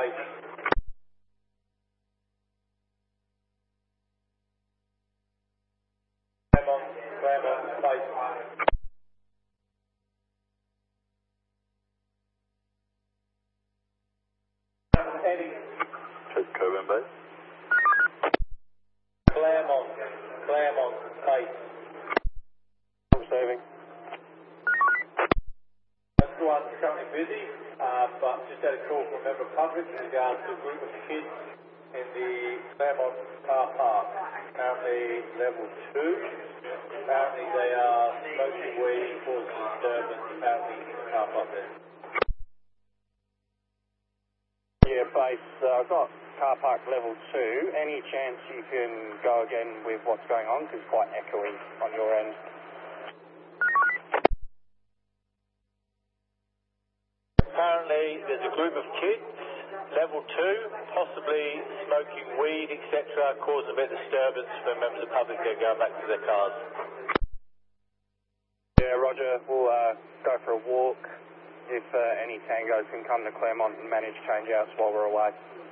base. Claremont, base. Eddie. Coburn base. Claremont, base. Saving. That's the one currently busy, but just had a call from a member of public in regards to a group of kids in the Claremont car park. Apparently level 2. Apparently they are smoking weed, causing disturbance, apparently in the car park there. Yeah, base. I've got car park level 2. Any chance you can go again with what's going on? Because it's quite echoey on your end. Apparently there's a group of kids, level 2, possibly smoking weed, etc., causing a bit of disturbance for members of the public that go back to their cars. Yeah, roger. We'll go for a walk. If any tangos can come to Claremont and manage change outs while we're away.